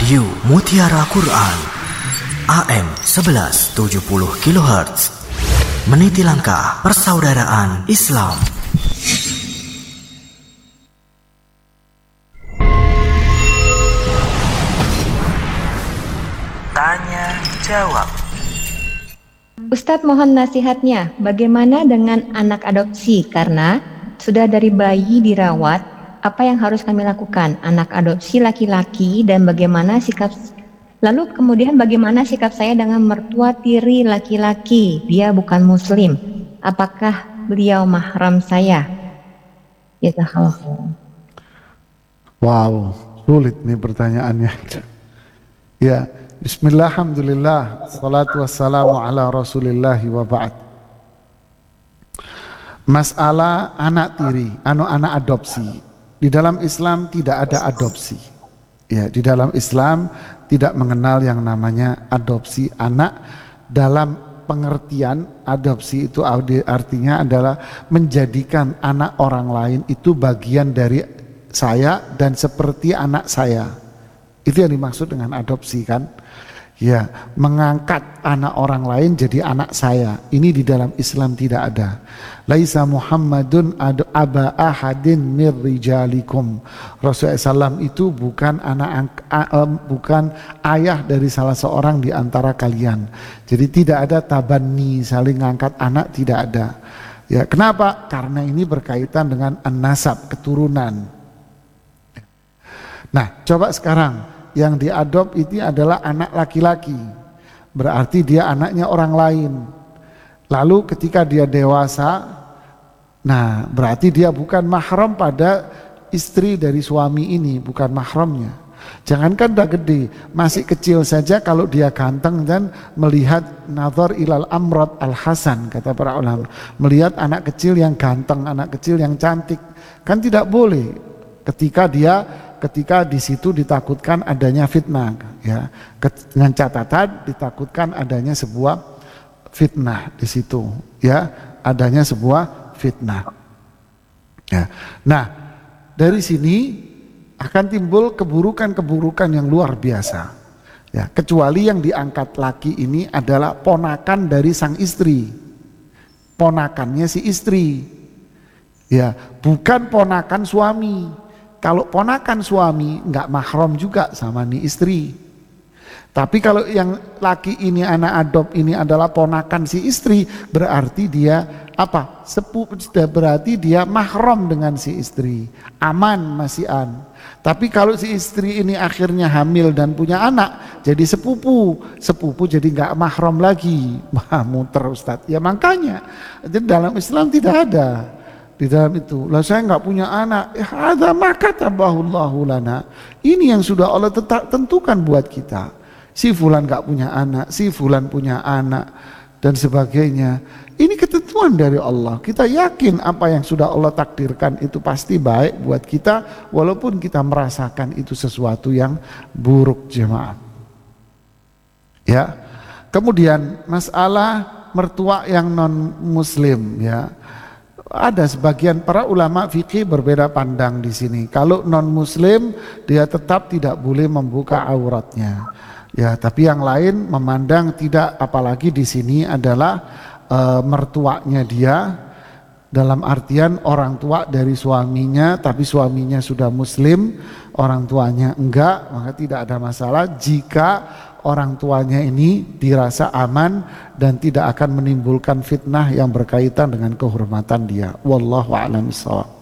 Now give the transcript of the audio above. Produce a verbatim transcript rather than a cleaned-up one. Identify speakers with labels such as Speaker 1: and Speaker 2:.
Speaker 1: Radio Mutiara Quran A M sebelas tujuh puluh kilohertz, meniti langkah persaudaraan Islam. Tanya jawab.
Speaker 2: Ustadz, mohon nasihatnya, bagaimana dengan anak adopsi? Karena sudah dari bayi dirawat, apa yang harus kami lakukan? Anak adopsi laki-laki, dan bagaimana sikap, lalu kemudian bagaimana sikap saya dengan mertua tiri laki-laki? Dia bukan muslim. Apakah beliau mahram saya? Jazakallahu.
Speaker 3: Wow, sulit nih pertanyaannya. Ya, bismillah, alhamdulillah, salatu wassalamu ala rasulillahi wa ba'd. Masalah anak tiri, anu anak adopsi. Di dalam Islam tidak ada adopsi. Ya, di dalam Islam tidak mengenal yang namanya adopsi anak. Dalam pengertian adopsi itu artinya adalah menjadikan anak orang lain itu bagian dari saya dan seperti anak saya. Itu yang dimaksud dengan adopsi, kan? Ya, mengangkat anak orang lain jadi anak saya. Ini di dalam Islam tidak ada. Laisa Muhammadun aba ahadin mir rijalikum. Rasulullah shallallahu alaihi wasallam itu bukan anak bukan ayah dari salah seorang di antara kalian. Jadi tidak ada tabanni, saling ngangkat anak, tidak ada. Ya, kenapa? Karena ini berkaitan dengan an-nasab, keturunan. Nah, coba sekarang yang diadop itu adalah anak laki-laki, berarti dia anaknya orang lain. Lalu ketika dia dewasa, nah berarti dia bukan mahram pada istri dari suami ini, bukan mahramnya. Jangankan udah gede, masih kecil saja kalau dia ganteng dan melihat nazar ilal amrod al hasan, kata para ulama, melihat anak kecil yang ganteng, anak kecil yang cantik, kan tidak boleh. Ketika dia ketika di situ ditakutkan adanya fitnah, ya, dengan catatan ditakutkan adanya sebuah fitnah di situ, ya, adanya sebuah fitnah. Ya. Nah, dari sini akan timbul keburukan-keburukan yang luar biasa. Ya, kecuali yang diangkat laki ini adalah ponakan dari sang istri, ponakannya si istri, ya, bukan ponakan suami. Kalau ponakan suami nggak mahram juga sama nih istri. Tapi kalau yang laki ini anak adop ini adalah ponakan si istri, berarti dia apa? Sepupu, berarti dia mahram dengan si istri, aman masih an. Tapi kalau si istri ini akhirnya hamil dan punya anak, jadi sepupu, sepupu jadi nggak mahram lagi. Wah, muter Ustadz. Ya makanya, jadi dalam Islam tidak ada. Di dalam itu, lah saya nggak punya anak, ya ada maka tabahullahu lana. Ini yang sudah Allah tetap tentukan buat kita. Si fulan nggak punya anak, si fulan punya anak dan sebagainya. Ini ketentuan dari Allah. Kita yakin apa yang sudah Allah takdirkan itu pasti baik buat kita, walaupun kita merasakan itu sesuatu yang buruk, jemaah. Ya. Kemudian masalah mertua yang non muslim, ya. Ada sebagian para ulama fikih berbeda pandang di sini. Kalau non muslim dia tetap tidak boleh membuka auratnya. Ya, tapi yang lain memandang tidak, apalagi di sini adalah e, mertuanya dia, dalam artian orang tua dari suaminya, tapi suaminya sudah muslim, orang tuanya enggak, maka tidak ada masalah jika orang tuanya ini dirasa aman dan tidak akan menimbulkan fitnah yang berkaitan dengan kehormatan dia. Wallahu a'lam bishawab.